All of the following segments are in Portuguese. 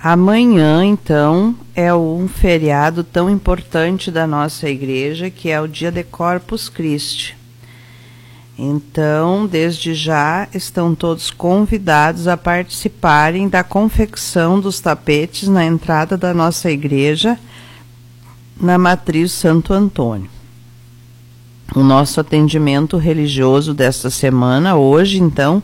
Amanhã, então, é um feriado tão importante da nossa igreja, que é o dia de Corpus Christi. Então, desde já, estão todos convidados a participarem da confecção dos tapetes na entrada da nossa igreja, na Matriz Santo Antônio. O nosso atendimento religioso desta semana, hoje, então,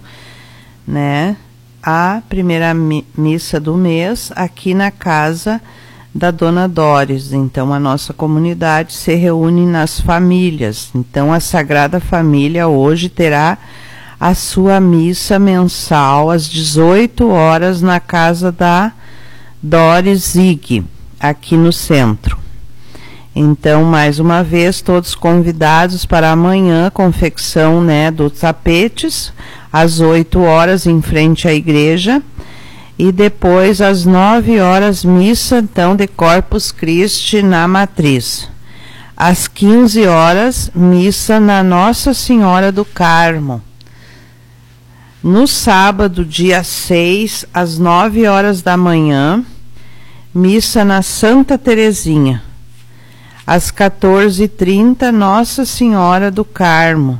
a primeira missa do mês aqui na casa da Dona Doris. Então, a nossa comunidade se reúne nas famílias. Então, a Sagrada Família hoje terá a sua missa mensal às 18 horas na casa da Doris Zig, aqui no centro. Então, mais uma vez, todos convidados para amanhã, confecção dos tapetes, às 8 horas em frente à igreja, e depois às 9 horas missa então de Corpus Christi na Matriz. Às 15 horas missa na Nossa Senhora do Carmo. No sábado, dia 6, às 9 horas da manhã, missa na Santa Terezinha. Às 14h30, Nossa Senhora do Carmo.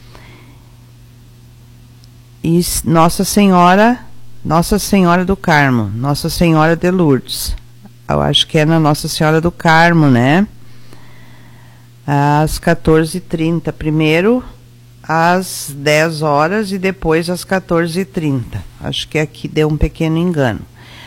E Nossa Senhora do Carmo, Nossa Senhora de Lourdes. Eu acho que é na Nossa Senhora do Carmo, né? Às 14h30. Primeiro às 10 horas e depois às 14h30. Acho que aqui deu um pequeno engano.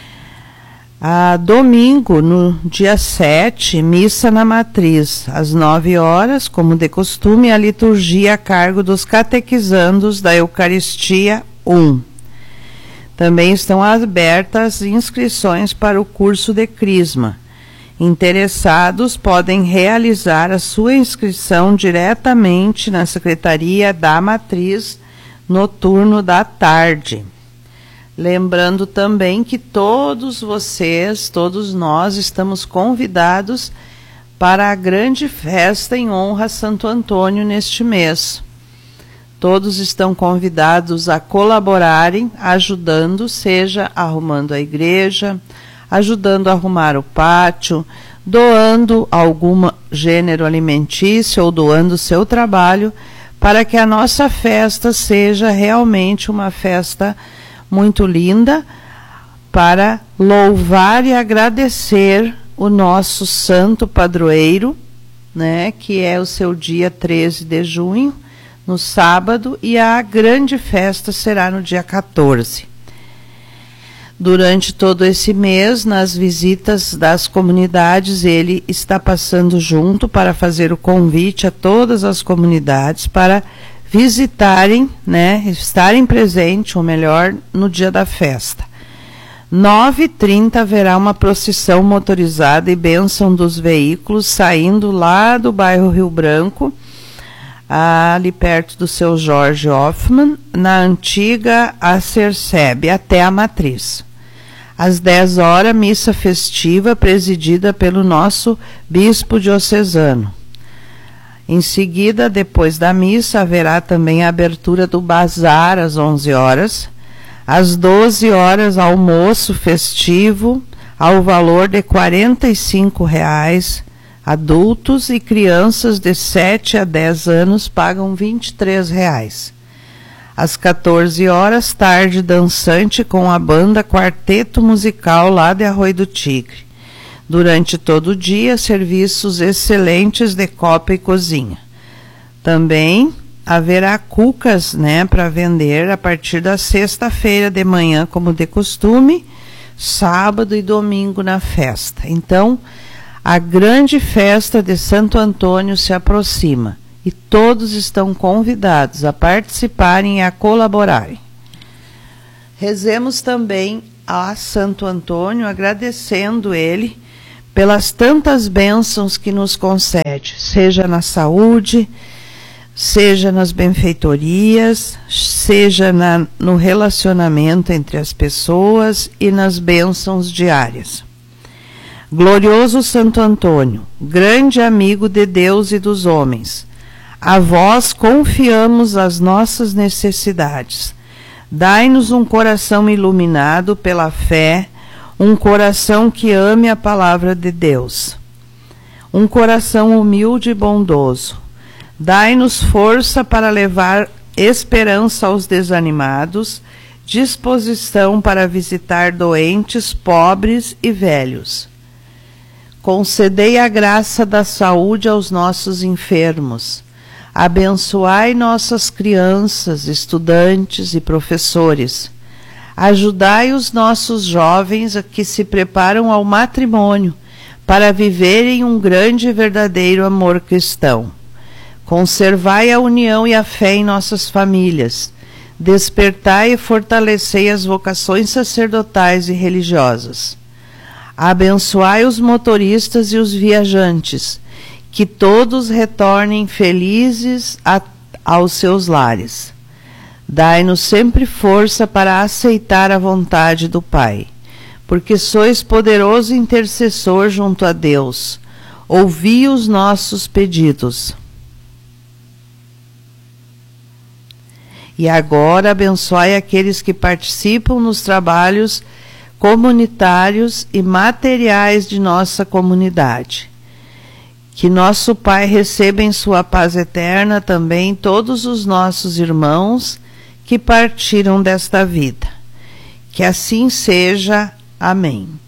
Domingo, no dia 7, missa na Matriz, às 9 horas, como de costume, a liturgia a cargo dos catequizandos da Eucaristia 1. Também estão abertas inscrições para o curso de Crisma. Interessados podem realizar a sua inscrição diretamente na Secretaria da Matriz no turno da tarde. Lembrando também que todos vocês, todos nós, estamos convidados para a grande festa em honra a Santo Antônio neste mês. Todos estão convidados a colaborarem, ajudando, seja arrumando a igreja, ajudando a arrumar o pátio, doando algum gênero alimentício ou doando seu trabalho, para que a nossa festa seja realmente uma festa muito linda, para louvar e agradecer o nosso santo padroeiro, que é o seu dia 13 de junho, no sábado, e a grande festa será no dia 14. Durante todo esse mês, nas visitas das comunidades, ele está passando junto para fazer o convite a todas as comunidades para visitarem, estarem presentes, ou melhor, no dia da festa. 9h30 haverá uma procissão motorizada e bênção dos veículos saindo lá do bairro Rio Branco, ali perto do seu Jorge Hoffmann, na antiga Acercebe, até a Matriz. Às 10 horas, missa festiva presidida pelo nosso bispo diocesano. Em seguida, depois da missa, haverá também a abertura do bazar às 11 horas. Às 12 horas, almoço festivo ao valor de R$ 45. Adultos e crianças de 7 a 10 anos pagam R$ 23. Às 14 horas, tarde dançante com a banda Quarteto Musical lá de Arroio do Tigre. Durante todo o dia, serviços excelentes de copa e cozinha. Também haverá cucas para vender a partir da sexta-feira de manhã, como de costume, sábado e domingo na festa. Então, a grande festa de Santo Antônio se aproxima e todos estão convidados a participarem e a colaborarem. Rezemos também a Santo Antônio, agradecendo ele pelas tantas bênçãos que nos concede, seja na saúde, seja nas benfeitorias, seja no relacionamento entre as pessoas e nas bênçãos diárias. Glorioso Santo Antônio, grande amigo de Deus e dos homens, a vós confiamos as nossas necessidades. Dai-nos um coração iluminado pela fé, um coração que ame a palavra de Deus, um coração humilde e bondoso. Dai-nos força para levar esperança aos desanimados, disposição para visitar doentes, pobres e velhos. Concedei a graça da saúde aos nossos enfermos. Abençoai nossas crianças, estudantes e professores. Ajudai os nossos jovens que se preparam ao matrimônio para viverem um grande e verdadeiro amor cristão. Conservai a união e a fé em nossas famílias. Despertai e fortalecei as vocações sacerdotais e religiosas. Abençoai os motoristas e os viajantes, que todos retornem felizes aos seus lares. Dai-nos sempre força para aceitar a vontade do Pai, porque sois poderoso intercessor junto a Deus. Ouvi os nossos pedidos. E agora abençoai aqueles que participam nos trabalhos comunitários e materiais de nossa comunidade. Que nosso Pai receba em sua paz eterna também todos os nossos irmãos que partiram desta vida. Que assim seja. Amém.